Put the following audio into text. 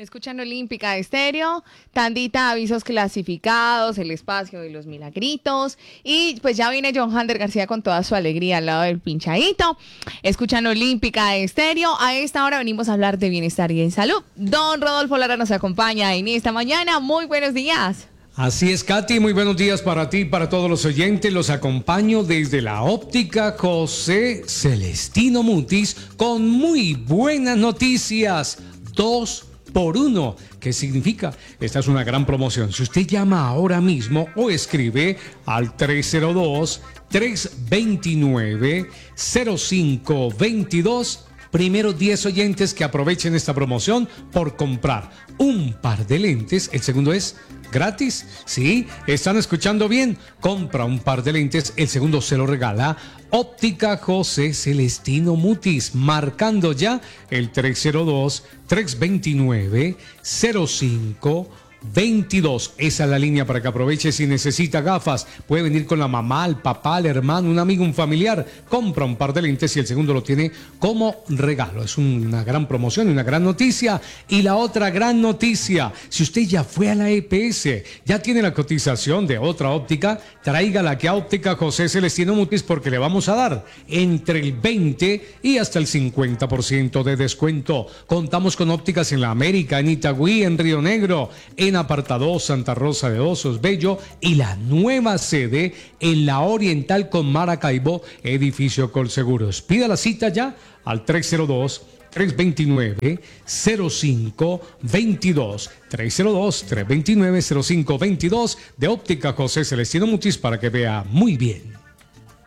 Escuchando Olímpica Estéreo, tandita avisos clasificados, el espacio de los milagritos. Y pues ya viene John Hander García con toda su alegría al lado del pinchadito. Escuchando Olímpica Estéreo, a esta hora venimos a hablar de bienestar y de salud. Don Rodolfo Lara nos acompaña en esta mañana. Muy buenos días. Así es, Katy, muy buenos días para ti y para todos los oyentes. Los acompaño desde la óptica José Celestino Mutis con muy buenas noticias. 2 por 1. ¿Qué significa? Esta es una gran promoción. Si usted llama ahora mismo o escribe al 302-329-0522, primeros 10 oyentes que aprovechen esta promoción por comprar un par de lentes. El segundo es gratis. Sí, están escuchando bien. Compra un par de lentes, el segundo se lo regala Óptica José Celestino Mutis, marcando ya el 302-329-0522. Esa es la línea para que aproveche. Si necesita gafas, puede venir con la mamá, el papá, el hermano, un amigo, un familiar. Compra un par de lentes y el segundo lo tiene como regalo. Es una gran promoción y una gran noticia. Y la otra gran noticia, si usted ya fue a la EPS, ya tiene la cotización de otra óptica, tráigala que a Óptica José Celestino Mutis, porque le vamos a dar entre el 20 y hasta el 50% de descuento. Contamos con ópticas en la América, en Itagüí, en Río Negro, en Apartado Santa Rosa de Osos Bello y la nueva sede en la Oriental con Maracaibo, edificio Colseguros. Pida la cita ya al 302-329-0522. 302-329-0522 de Óptica José Celestino Mutis para que vea muy bien.